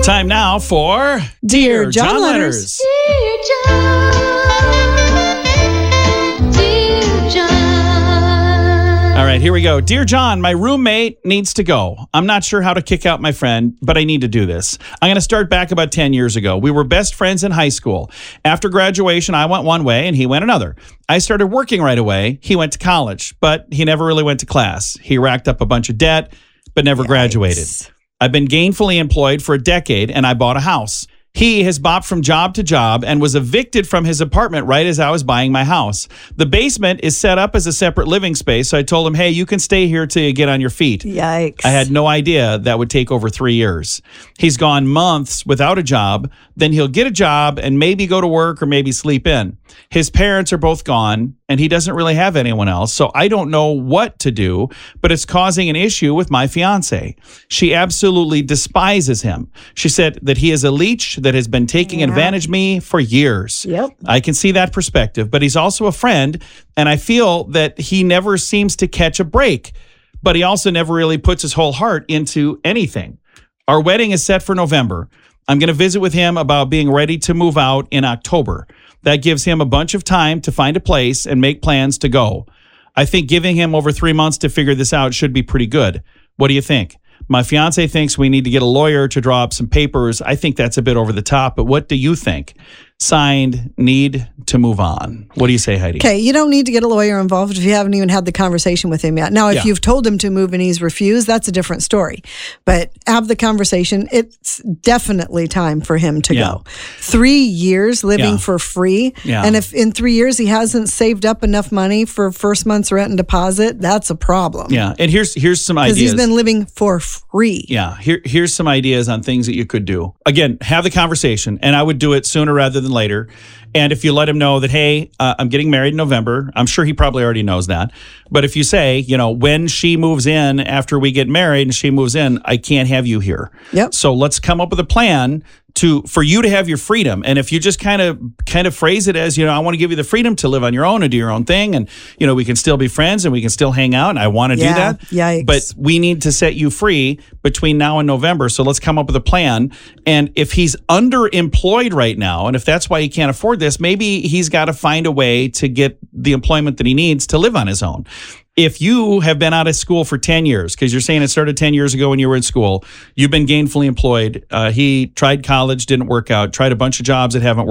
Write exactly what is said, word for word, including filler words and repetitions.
Time now for Dear John Letters. Dear John, Dear John. All right, here we go. Dear John, my roommate needs to go. I'm not sure how to kick out my friend, but I need to do this. I'm going to start back about ten years ago. We were best friends in high school. After graduation, I went one way and he went another. I started working right away. He went to college, but he never really went to class. He racked up a bunch of debt, but never Yikes. graduated. I've been gainfully employed for a decade, and I bought a house. He has bopped from job to job and was evicted from his apartment right as I was buying my house. The basement is set up as a separate living space, so I told him, hey, you can stay here till you get on your feet. Yikes. I had no idea that would take over three years. He's gone months without a job. Then he'll get a job and maybe go to work or maybe sleep in. His parents are both gone, and he doesn't really have anyone else, so I don't know what to do, but it's causing an issue with my fiance. She absolutely despises him. She said that he is a leech that has been taking Yeah. advantage of me for years. Yep. I can see that perspective, but he's also a friend, and I feel that he never seems to catch a break, but he also never really puts his whole heart into anything. Our wedding is set for November. I'm going to visit with him about being ready to move out in October. That gives him a bunch of time to find a place and make plans to go. I think giving him over three months to figure this out should be pretty good. What do you think? My fiance thinks we need to get a lawyer to draw up some papers. I think that's a bit over the top, but what do you think? Signed, need to move on. What do you say, Heidi? Okay, you don't need to get a lawyer involved if you haven't even had the conversation with him yet. Now, if Yeah. you've told him to move and he's refused, that's a different story. But have the conversation. It's definitely time for him to Yeah. go. Three years living Yeah. for free. Yeah. And if in three years he hasn't saved up enough money for first month's rent and deposit, that's a problem. Yeah, and here's here's some Because ideas. he's been living for free. Yeah, here here's some ideas on things that you could do. Again, have the conversation, and I would do it sooner rather than later. And if you let him know that, hey, uh, I'm getting married in November, I'm sure he probably already knows that. But if you say, you know, when she moves in after we get married and she moves in, I can't have you here. Yep. So let's come up with a plan to for you to have your freedom. And if you just kind of kind of phrase it as, you know, I want to give you the freedom to live on your own and do your own thing, and you know, we can still be friends and we can still hang out, and I want to Yeah, do that. yikes. But we need to set you free between now and November. So let's come up with a plan. And if he's underemployed right now, and if that's why he can't afford this, maybe he's got to find a way to get the employment that he needs to live on his own. If you have been out of school for ten years, because you're saying it started ten years ago when you were in school, you've been gainfully employed. Uh, he tried college, didn't work out, tried a bunch of jobs that haven't worked.